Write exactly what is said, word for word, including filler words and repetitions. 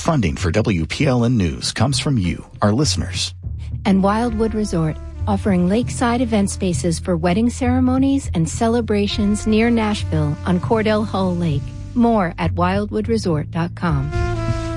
Funding for W P L N News comes from you, our listeners. And Wildwood Resort, offering lakeside event spaces for wedding ceremonies and celebrations near Nashville on Cordell Hull Lake. More at wildwood resort dot com.